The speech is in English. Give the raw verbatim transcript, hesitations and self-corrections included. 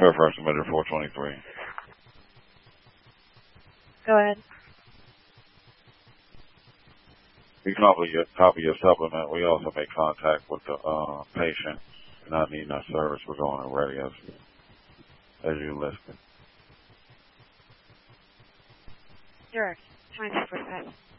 Reference submitted four twenty-three. Go ahead. You can copy your, copy your supplement. We also make contact with the uh, patient. Not needing our service. We're going already as, as you listed. Sure. twenty-two forty-five.